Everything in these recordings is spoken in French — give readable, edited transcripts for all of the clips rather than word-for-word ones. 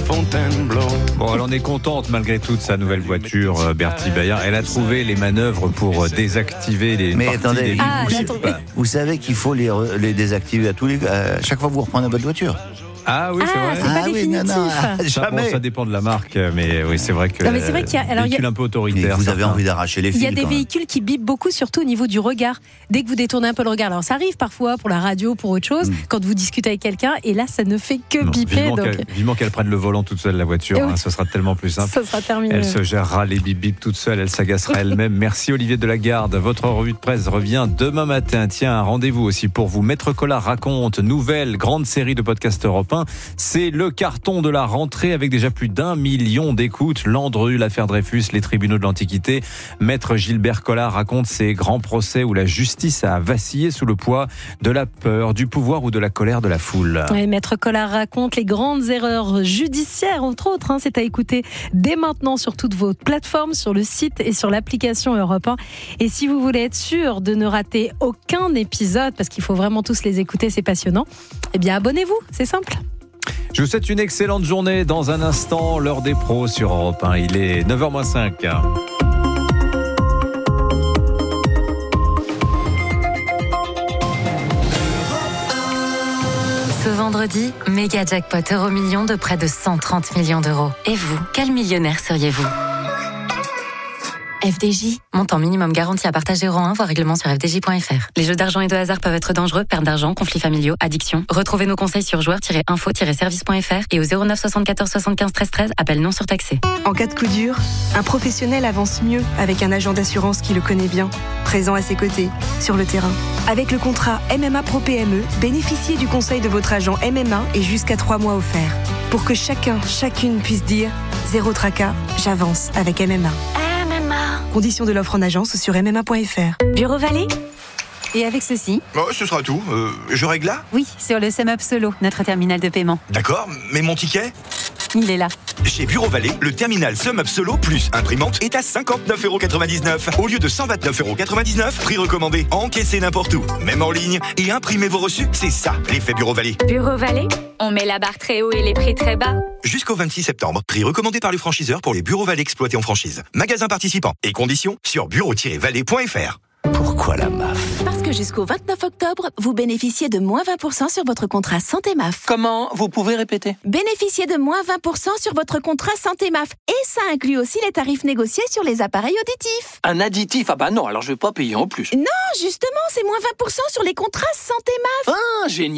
Fontainebleau. Bon, elle en est contente malgré tout de sa nouvelle voiture, Bertie Bayard. Elle a trouvé les manœuvres pour désactiver les Mais parties attendez, des bips. vous savez qu'il faut les désactiver à chaque fois que vous reprenez votre voiture. Ah oui, c'est vrai. C'est pas définitif. Ça, bon, ça dépend de la marque, mais oui, c'est vrai que Non, mais c'est vrai qu'il y a, alors, véhicule un peu autoritaire. Vous avez envie d'arracher les fils. Il y a des véhicules qui bipent beaucoup, surtout au niveau du regard. Dès que vous détournez un peu le regard, alors ça arrive parfois pour la radio, pour autre chose, quand vous discutez avec quelqu'un, et là ça ne fait que biper. Vivement qu'elle prenne le volant toute seule, la voiture, Oui. ce sera tellement plus simple. Ça sera terminé. Elle se gérera les bip toute seule, elle s'agacera elle-même. Merci Olivier Delagarde. Votre revue de presse revient demain matin. Tiens, un rendez-vous aussi pour vous. Maître Collard raconte, nouvelle grande série de podcasts européens. C'est le carton de la rentrée avec déjà plus d'1 million d'écoutes. Landru, l'affaire Dreyfus, les tribunaux de l'Antiquité. Maître Gilbert Collard raconte ces grands procès où la justice a vacillé sous le poids de la peur, du pouvoir ou de la colère de la foule. Oui, Maître Collard raconte les grandes erreurs judiciaires, entre autres. C'est à écouter dès maintenant sur toutes vos plateformes, sur le site et sur l'application Europe 1. Et si vous voulez être sûr de ne rater aucun épisode, parce qu'il faut vraiment tous les écouter, c'est passionnant, eh bien abonnez-vous, c'est simple. Je vous souhaite une excellente journée. Dans un instant, l'heure des pros sur Europe 1. Il est 9h-5. Ce vendredi, méga jackpot Euromillions de près de 130 millions d'euros. Et vous, quel millionnaire seriez-vous ? FDJ, montant minimum garanti à partager rang 1, voire règlement sur fdj.fr. Les jeux d'argent et de hasard peuvent être dangereux, perte d'argent, conflits familiaux, addiction. Retrouvez nos conseils sur joueurs-info-service.fr et au 09 74 75 13 13, appel non surtaxé. En cas de coup dur, un professionnel avance mieux avec un agent d'assurance qui le connaît bien, présent à ses côtés, sur le terrain. Avec le contrat MMA Pro PME, bénéficiez du conseil de votre agent MMA et jusqu'à 3 mois offerts. Pour que chacune puisse dire « Zéro tracas, j'avance avec MMA ». Conditions de l'offre en agence sur MMA.fr. Bureau Vallée ? Et avec ceci ? Ce sera tout. Je règle là ? Oui, sur le SumUp Solo, notre terminal de paiement. D'accord, mais mon ticket ? Il est là. Chez Bureau Vallée, le terminal SumUp Solo plus imprimante est à 59,99€ au lieu de 129,99€. Prix recommandé. Encaissez n'importe où, même en ligne, et imprimez vos reçus. C'est ça, l'effet Bureau Vallée. Bureau Vallée ? On met la barre très haut et les prix très bas. Jusqu'au 26 septembre, prix recommandé par les franchiseurs pour les Bureaux Vallée exploités en franchise. Magasins participants et conditions sur bureau-vallée.fr. Pourquoi la MAF ? Parce que jusqu'au 29 octobre, vous bénéficiez de moins 20% sur votre contrat Santé MAF. Comment ? Vous pouvez répéter ? Bénéficiez de moins 20% sur votre contrat Santé MAF. Et ça inclut aussi les tarifs négociés sur les appareils auditifs. Un additif ? Ah bah non, alors je vais pas payer en plus. Non, justement, c'est moins 20% sur les contrats Santé MAF. Ah, génial !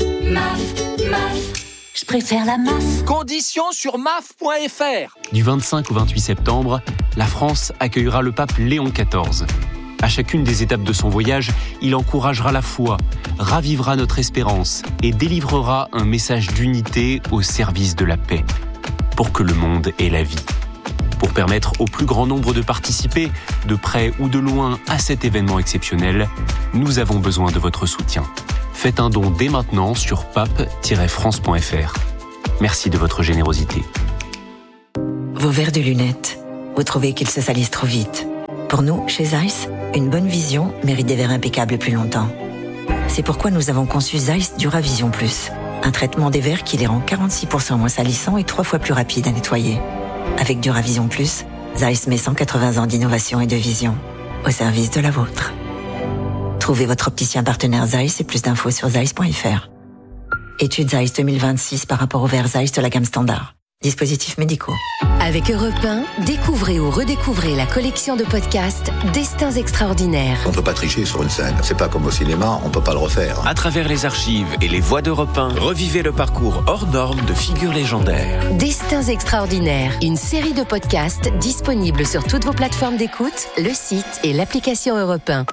MAF. Je préfère la MAF. Conditions sur maf.fr. Du 25 au 28 septembre, la France accueillera le pape Léon XIV. À chacune des étapes de son voyage, il encouragera la foi, ravivera notre espérance et délivrera un message d'unité au service de la paix, pour que le monde ait la vie. Pour permettre au plus grand nombre de participer, de près ou de loin, à cet événement exceptionnel, nous avons besoin de votre soutien. Faites un don dès maintenant sur pape-france.fr. Merci de votre générosité. Vos verres de lunettes, vous trouvez qu'ils se salissent trop vite. Pour nous, chez Zeiss, une bonne vision mérite des verres impeccables plus longtemps. C'est pourquoi nous avons conçu Zeiss Duravision Plus, un traitement des verres qui les rend 46% moins salissants et 3 fois plus rapides à nettoyer. Avec Duravision Plus, Zeiss met 180 ans d'innovation et de vision au service de la vôtre. Trouvez votre opticien partenaire Zeiss et plus d'infos sur zeiss.fr. Étude Zeiss 2026 par rapport aux verres Zeiss de la gamme standard. Dispositifs médicaux. Avec Europe 1, découvrez ou redécouvrez la collection de podcasts Destins extraordinaires. On ne peut pas tricher sur une scène. C'est pas comme au cinéma, on ne peut pas le refaire. À travers les archives et les voix d'Europe 1, revivez le parcours hors norme de figures légendaires. Destins extraordinaires, une série de podcasts disponibles sur toutes vos plateformes d'écoute, le site et l'application Europe 1.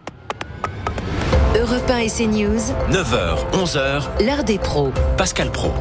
Europe 1 et CNews. 9h, 11h. L'heure des pros. Pascal Pro.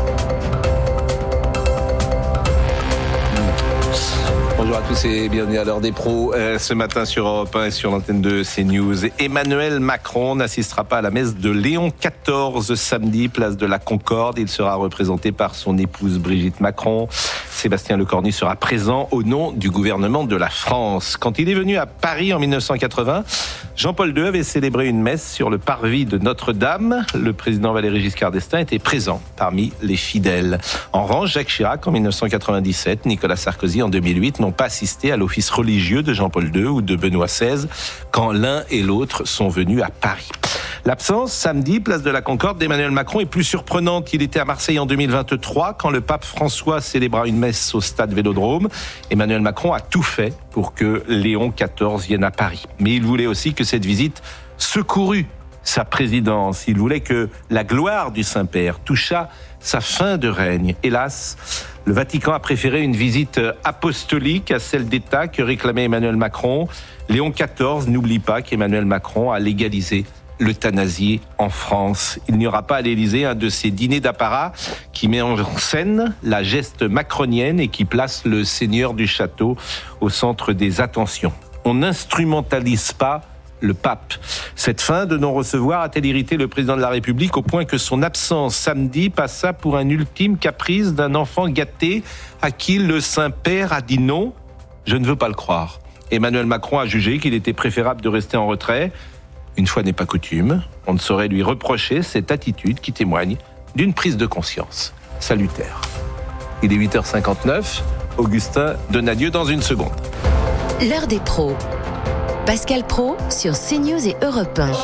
Bonjour à tous et bienvenue à l'heure des pros. Ce matin sur Europe 1 et sur l'antenne de CNews, Emmanuel Macron n'assistera pas à la messe de Léon XIV samedi, place de la Concorde. Il sera représenté par son épouse Brigitte Macron. Sébastien Lecornu sera présent au nom du gouvernement de la France. Quand il est venu à Paris en 1980, Jean-Paul II avait célébré une messe sur le parvis de Notre-Dame. Le président Valéry Giscard d'Estaing était présent parmi les fidèles. En revanche, Jacques Chirac en 1997, Nicolas Sarkozy en 2008 n'ont pas assisté à l'office religieux de Jean-Paul II ou de Benoît XVI quand l'un et l'autre sont venus à Paris. L'absence, samedi, place de la Concorde, d'Emmanuel Macron est plus surprenante. Il était à Marseille en 2023 quand le pape François célébra une messe au stade Vélodrome. Emmanuel Macron a tout fait pour que Léon XIV vienne à Paris. Mais il voulait aussi que cette visite secourût sa présidence. Il voulait que la gloire du Saint-Père touchât sa fin de règne. Hélas, le Vatican a préféré une visite apostolique à celle d'État que réclamait Emmanuel Macron. Léon XIV n'oublie pas qu'Emmanuel Macron a légalisé l'euthanasie en France. Il n'y aura pas à l'Élysée un de ces dîners d'apparat qui met en scène la geste macronienne et qui place le seigneur du château au centre des attentions. On n'instrumentalise pas le pape. Cette fin de non-recevoir a-t-elle irrité le président de la République au point que son absence samedi passa pour un ultime caprice d'un enfant gâté à qui le Saint-Père a dit non ? Je ne veux pas le croire. Emmanuel Macron a jugé qu'il était préférable de rester en retrait. Une fois n'est pas coutume, on ne saurait lui reprocher cette attitude qui témoigne d'une prise de conscience salutaire. Il est 8h59, Augustin donne adieu dans une seconde. L'heure des pros. Pascal Praud sur CNews et Europe 1.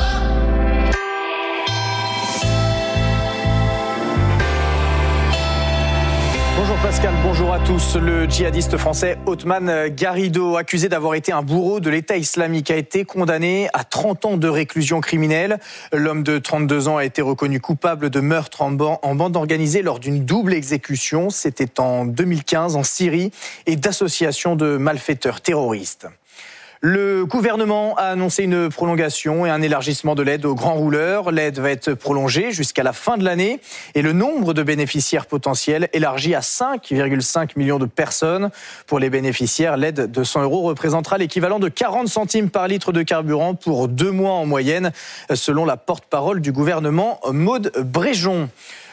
Bonjour Pascal, bonjour à tous. Le djihadiste français Othman Garrido, accusé d'avoir été un bourreau de l'État islamique, a été condamné à 30 ans de réclusion criminelle. L'homme de 32 ans a été reconnu coupable de meurtre en bande organisée lors d'une double exécution. C'était en 2015 en Syrie et d'association de malfaiteurs terroristes. Le gouvernement a annoncé une prolongation et un élargissement de l'aide aux grands rouleurs. L'aide va être prolongée jusqu'à la fin de l'année et le nombre de bénéficiaires potentiels élargi à 5,5 millions de personnes. Pour les bénéficiaires, l'aide de 100 € représentera l'équivalent de 40 centimes par litre de carburant pour 2 mois en moyenne, selon la porte-parole du gouvernement, Maude Bréjon.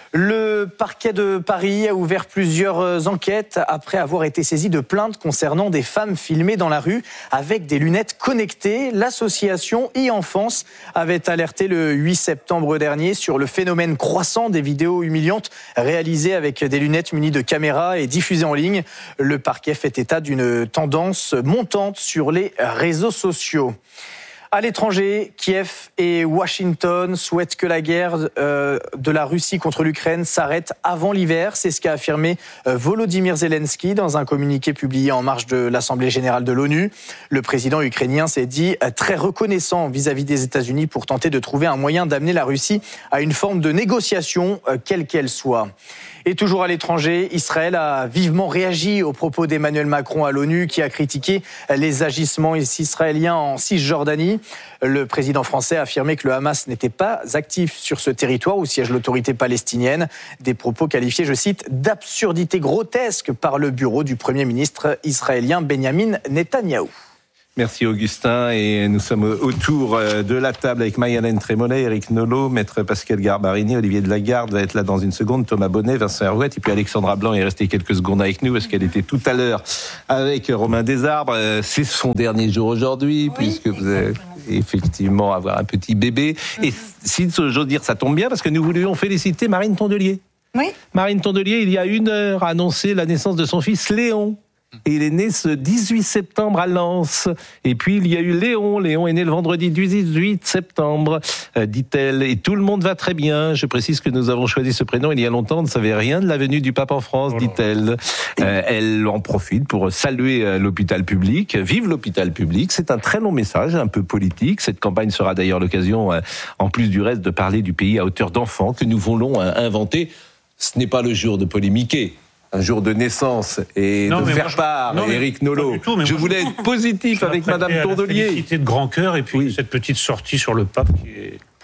Le parquet de Paris a ouvert plusieurs enquêtes après avoir été saisi de plaintes concernant des femmes filmées dans la rue avec des lunettes connectées. L'association e-Enfance avait alerté le 8 septembre dernier sur le phénomène croissant des vidéos humiliantes réalisées avec des lunettes munies de caméras et diffusées en ligne. Le parquet fait état d'une tendance montante sur les réseaux sociaux. À l'étranger, Kiev et Washington souhaitent que la guerre de la Russie contre l'Ukraine s'arrête avant l'hiver. C'est ce qu'a affirmé Volodymyr Zelensky dans un communiqué publié en marge de l'Assemblée générale de l'ONU. Le président ukrainien s'est dit très reconnaissant vis-à-vis des États-Unis pour tenter de trouver un moyen d'amener la Russie à une forme de négociation, quelle qu'elle soit. Et toujours à l'étranger, Israël a vivement réagi aux propos d'Emmanuel Macron à l'ONU qui a critiqué les agissements israéliens en Cisjordanie. Le président français a affirmé que le Hamas n'était pas actif sur ce territoire où siège l'autorité palestinienne. Des propos qualifiés, je cite, d'absurdité grotesque par le bureau du Premier ministre israélien Benjamin Netanyahou. Merci Augustin, et nous sommes autour de la table avec Maï-Hélène Trémollet, Éric Nolot, Maître Pascal Garbarini, Olivier Delagarde va être là dans une seconde, Thomas Bonnet, Vincent Herouette, et puis Alexandra Blanc est restée quelques secondes avec nous parce qu'elle était tout à l'heure avec Romain Desarbres. C'est son dernier jour aujourd'hui, puisque vous allez effectivement avoir un petit bébé. Et si j'ose dire, ça tombe bien parce que nous voulions féliciter Marine Tondelier. Oui. Marine Tondelier, il y a 1 heure, a annoncé la naissance de son fils Léon. Et il est né ce 18 septembre à Lens. Et puis il y a eu Léon. Léon est né le vendredi 18 septembre, dit-elle. Et tout le monde va très bien. Je précise que nous avons choisi ce prénom il y a longtemps. On ne savait rien de la venue du pape en France, dit-elle. Elle en profite pour saluer l'hôpital public. Vive l'hôpital public. C'est un très long message, un peu politique. Cette campagne sera d'ailleurs l'occasion, en plus du reste, de parler du pays à hauteur d'enfant que nous voulons inventer. Ce n'est pas le jour de polémiquer. Un jour de naissance et de faire part, Éric Nolot. Je voulais être positif avec Madame Tondelier. Félicité de grand cœur et puis cette petite sortie sur le pape qui est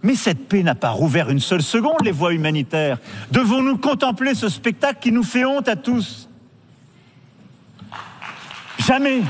Mais cette paix n'a pas rouvert une seule seconde les voies humanitaires. Devons-nous contempler ce spectacle qui nous fait honte à tous ? Jamais.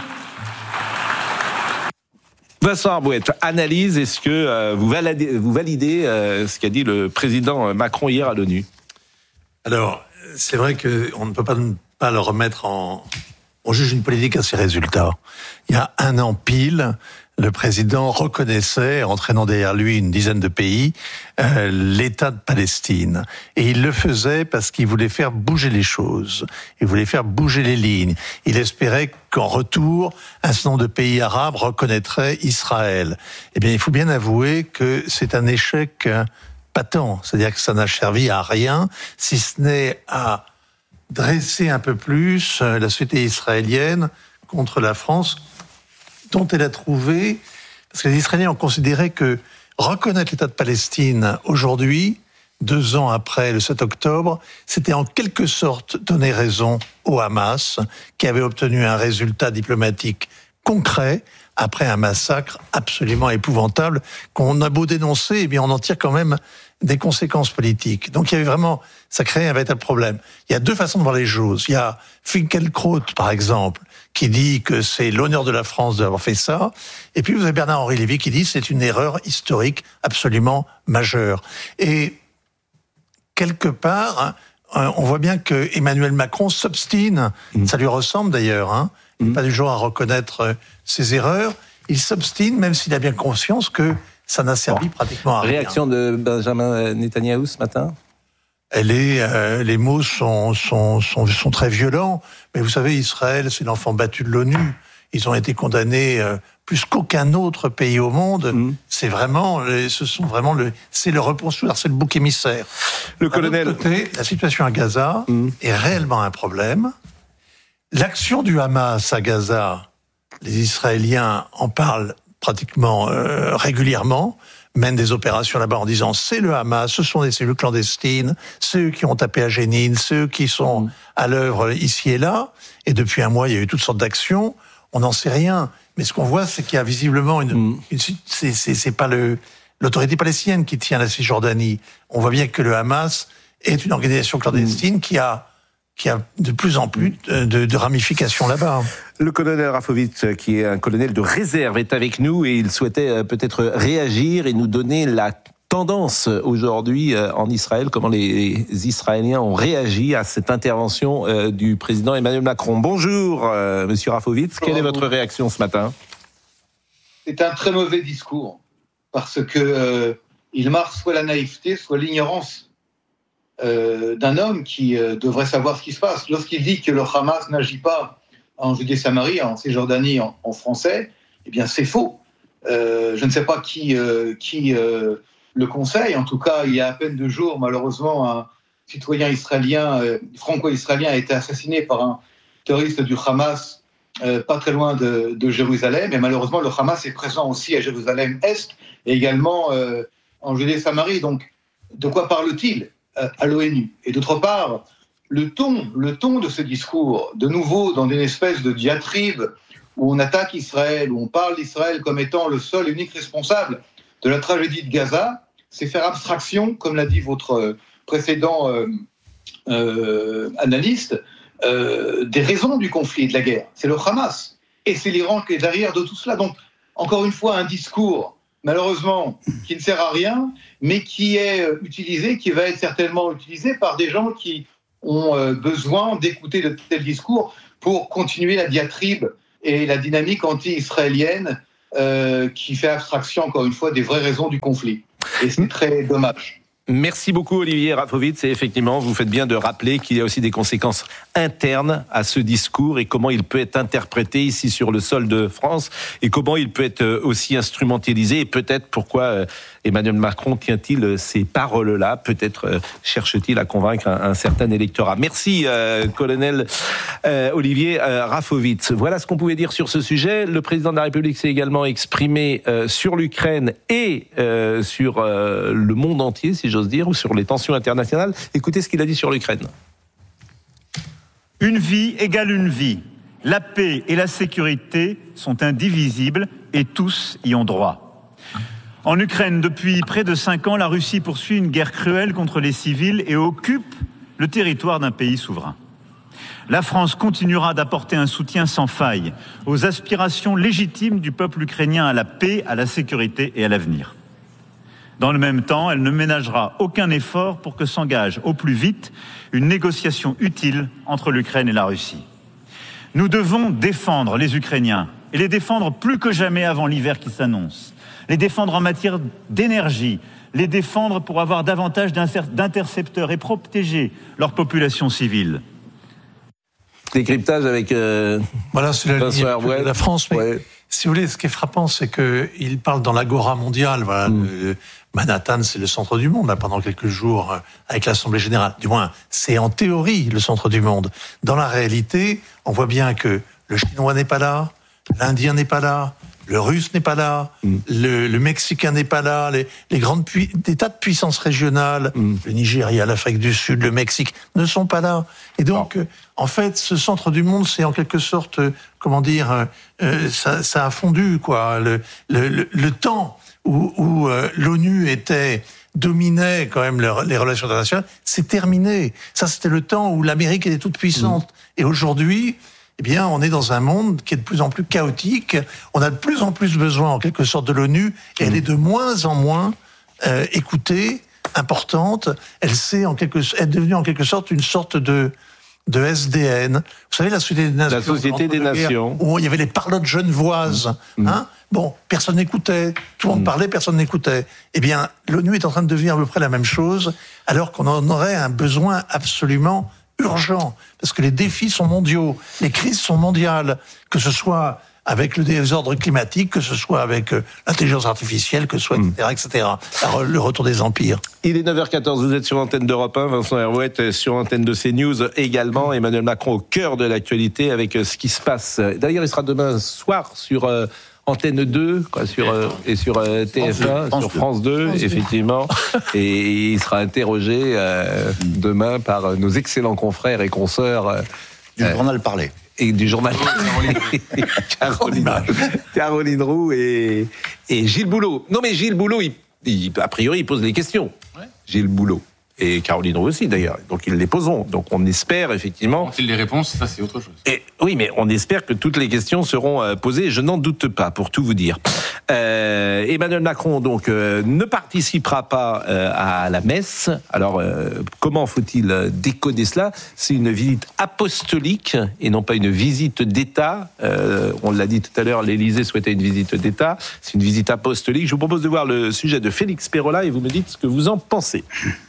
Vincent Arbouette, analyse, est-ce que vous validez ce qu'a dit le président Macron hier à l'ONU ? Alors, c'est vrai qu'on ne peut pas le remettre en... On juge une politique à ses résultats. Il y a 1 an pile, le président reconnaissait, entraînant derrière lui une dizaine de pays, l'État de Palestine. Et il le faisait parce qu'il voulait faire bouger les choses. Il voulait faire bouger les lignes. Il espérait qu'en retour, un certain nombre de pays arabes reconnaîtraient Israël. Eh bien, il faut bien avouer que c'est un échec patent. C'est-à-dire que ça n'a servi à rien, si ce n'est à dresser un peu plus la société israélienne contre la France, dont elle a trouvé, parce que les Israéliens ont considéré que reconnaître l'État de Palestine aujourd'hui, 2 ans après le 7 octobre, c'était en quelque sorte donner raison au Hamas, qui avait obtenu un résultat diplomatique concret après un massacre absolument épouvantable qu'on a beau dénoncer, eh bien on en tire quand même des conséquences politiques. Donc il y avait vraiment, ça créait un véritable problème. Il y a 2 façons de voir les choses. Il y a Finkielkraut, par exemple, qui dit que c'est l'honneur de la France d'avoir fait ça. Et puis vous avez Bernard-Henri Lévy qui dit que c'est une erreur historique absolument majeure. Et quelque part, on voit bien que Emmanuel Macron s'obstine. Ça lui ressemble d'ailleurs. Il n'est pas du genre à reconnaître ses erreurs. Il s'obstine, même s'il a bien conscience que ça n'a servi pratiquement à rien. Réaction de Benjamin Netanyahou ce matin ? Les mots sont très violents. Mais vous savez, Israël, c'est l'enfant battu de l'ONU. Ils ont été condamnés plus qu'aucun autre pays au monde. C'est vraiment, c'est le repoussoir, c'est le bouc émissaire. Le colonel. D'un autre côté, la situation à Gaza est réellement un problème. L'action du Hamas à Gaza, les Israéliens en parlent pratiquement régulièrement, mènent des opérations là-bas en disant c'est le Hamas, ce sont des cellules clandestines, ceux qui ont tapé à Jénine, ceux qui sont à l'œuvre ici et là. Et depuis 1 mois, il y a eu toutes sortes d'actions. On n'en sait rien. Mais ce qu'on voit, c'est qu'il y a visiblement c'est pas l'autorité palestinienne qui tient la Cisjordanie. On voit bien que le Hamas est une organisation clandestine qui a de plus en plus de ramifications là-bas. Le colonel Rafovitz, qui est un colonel de réserve, est avec nous et il souhaitait peut-être réagir et nous donner la tendance aujourd'hui en Israël, comment les Israéliens ont réagi à cette intervention du président Emmanuel Macron. Bonjour, monsieur Rafovitz, quelle est votre réaction ce matin ? C'est un très mauvais discours, parce que il marque soit la naïveté, soit l'ignorance d'un homme qui devrait savoir ce qui se passe. Lorsqu'il dit que le Hamas n'agit pas en Judée-Samarie, en Cisjordanie, en français, eh bien c'est faux. Je ne sais pas qui le conseille. En tout cas, il y a à peine 2 jours, malheureusement, un citoyen israélien, franco-israélien, a été assassiné par un terroriste du Hamas, pas très loin de Jérusalem. Et malheureusement, le Hamas est présent aussi à Jérusalem-Est et également en Judée-Samarie. Donc, de quoi parle-t-il à l'ONU? Et d'autre part, le ton de ce discours, de nouveau dans une espèce de diatribe où on attaque Israël, où on parle d'Israël comme étant le seul et unique responsable de la tragédie de Gaza, c'est faire abstraction, comme l'a dit votre précédent analyste, des raisons du conflit et de la guerre. C'est le Hamas. Et c'est l'Iran qui est derrière de tout cela. Donc, encore une fois, un discours, malheureusement, qui ne sert à rien, mais qui est utilisé, qui va être certainement utilisé par des gens qui ont besoin d'écouter de tels discours pour continuer la diatribe et la dynamique anti-israélienne qui fait abstraction, encore une fois, des vraies raisons du conflit. Et c'est très dommage. Merci beaucoup Olivier Rafovitz, et effectivement vous faites bien de rappeler qu'il y a aussi des conséquences internes à ce discours et comment il peut être interprété ici sur le sol de France et comment il peut être aussi instrumentalisé et peut-être pourquoi Emmanuel Macron tient-il ces paroles-là, peut-être cherche-t-il à convaincre un certain électorat. Merci colonel Olivier Rafovitz. Voilà ce qu'on pouvait dire sur ce sujet. Le président de la République s'est également exprimé sur l'Ukraine et sur le monde entier, si j'ose dire, ou sur les tensions internationales. Écoutez ce qu'il a dit sur l'Ukraine. Une vie égale une vie. La paix et la sécurité sont indivisibles et tous y ont droit. En Ukraine, depuis près de 5 ans, la Russie poursuit une guerre cruelle contre les civils et occupe le territoire d'un pays souverain. La France continuera d'apporter un soutien sans faille aux aspirations légitimes du peuple ukrainien à la paix, à la sécurité et à l'avenir. Dans le même temps, elle ne ménagera aucun effort pour que s'engage au plus vite une négociation utile entre l'Ukraine et la Russie. Nous devons défendre les Ukrainiens et les défendre plus que jamais avant l'hiver qui s'annonce. Les défendre en matière d'énergie, les défendre pour avoir davantage d'intercepteurs et protéger leur population civile. Décryptage avec voilà, c'est la ligne de la France. Mais ouais. Si vous voulez, ce qui est frappant, c'est qu'il parle dans l'agora mondiale. Voilà, Manhattan, c'est le centre du monde, là, pendant quelques jours, avec l'Assemblée générale. Du moins, c'est en théorie le centre du monde. Dans la réalité, on voit bien que le Chinois n'est pas là, l'Indien n'est pas là, le Russe n'est pas là, le Mexicain n'est pas là, les grandes des tas de puissances régionales, le Nigeria, l'Afrique du Sud, le Mexique, ne sont pas là. Et donc, en fait, ce centre du monde, c'est en quelque sorte, ça a fondu, quoi. Le temps où l'ONU dominait quand même les relations internationales, c'est terminé. Ça, c'était le temps où l'Amérique était toute puissante. Et aujourd'hui, eh bien, on est dans un monde qui est de plus en plus chaotique. On a de plus en plus besoin, en quelque sorte, de l'ONU, et elle est de moins en moins écoutée, importante. Elle est devenue en quelque sorte une sorte de SDN. Vous savez, la Société des Nations. La Société des Nations. Où il y avait les parlottes genevoises. Hein? Bon, personne n'écoutait. Tout le monde parlait, personne n'écoutait. Eh bien, l'ONU est en train de devenir à peu près la même chose, alors qu'on en aurait un besoin absolument urgent, parce que les défis sont mondiaux, les crises sont mondiales, que ce soit avec le désordre climatique, que ce soit avec l'intelligence artificielle, que ce soit, etc. Le retour des empires. Il est 9h14, vous êtes sur l'antenne d'Europe 1, Vincent Herouet sur l'antenne de CNews également, Emmanuel Macron au cœur de l'actualité avec ce qui se passe. D'ailleurs, il sera demain soir sur Antenne 2, sur TF1, sur France 2, effectivement, et il sera interrogé demain par nos excellents confrères et consoeurs du journal Parler. Et du journal Caroline Roux et Gilles Boulot. Non mais Gilles Boulot, a priori, il pose les questions. Ouais. Gilles Boulot. Et Caroline Roux aussi, d'ailleurs. Donc, ils les poseront. Donc, on espère, effectivement... Ont-ils les réponses ? Ça, c'est autre chose. Oui, mais on espère que toutes les questions seront posées. Je n'en doute pas, pour tout vous dire. Emmanuel Macron, donc, ne participera pas à la messe. Alors, comment faut-il décoder cela ? C'est une visite apostolique et non pas une visite d'État. On l'a dit tout à l'heure, l'Élysée souhaitait une visite d'État. C'est une visite apostolique. Je vous propose de voir le sujet de Félix Pérola et vous me dites ce que vous en pensez.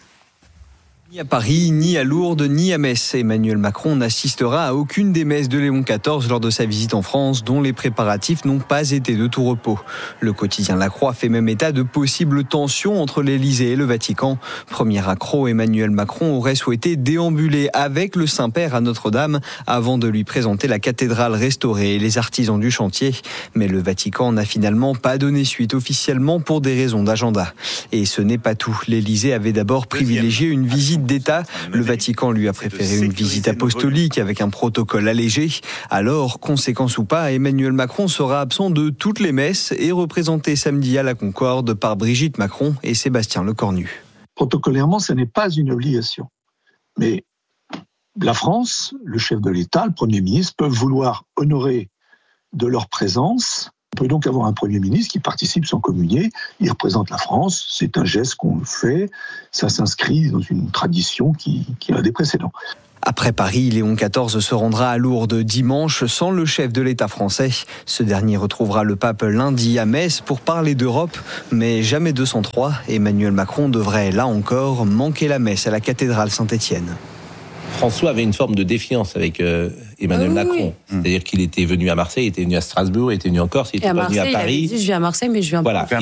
Ni à Paris, ni à Lourdes, ni à Metz. Emmanuel Macron n'assistera à aucune des messes de Léon XIV lors de sa visite en France, dont les préparatifs n'ont pas été de tout repos. Le quotidien La Croix fait même état de possibles tensions entre l'Élysée et le Vatican. Premier accro, Emmanuel Macron aurait souhaité déambuler avec le Saint-Père à Notre-Dame avant de lui présenter la cathédrale restaurée et les artisans du chantier. Mais le Vatican n'a finalement pas donné suite officiellement pour des raisons d'agenda. Et ce n'est pas tout. L'Élysée avait d'abord privilégié une visite d'État. Le Vatican lui a préféré une visite apostolique avec un protocole allégé. Alors, conséquence ou pas, Emmanuel Macron sera absent de toutes les messes et représenté samedi à la Concorde par Brigitte Macron et Sébastien Lecornu. Protocolairement, ce n'est pas une obligation. Mais la France, le chef de l'État, le Premier ministre, peuvent vouloir honorer de leur présence. On peut donc avoir un Premier ministre qui participe sans communier, il représente la France, c'est un geste qu'on fait, ça s'inscrit dans une tradition qui a des précédents. Après Paris, Léon XIV se rendra à Lourdes dimanche sans le chef de l'État français. Ce dernier retrouvera le pape lundi à Metz pour parler d'Europe, mais jamais 203. Emmanuel Macron devrait, là encore, manquer la messe à la cathédrale Saint-Étienne. François avait une forme de défiance avec Emmanuel Macron. Oui. C'est-à-dire qu'il était venu à Marseille, il était venu à Strasbourg, il était venu en Corse, il était venu à Paris. Il avait dit, je viens à Marseille, mais je viens pas. Voilà.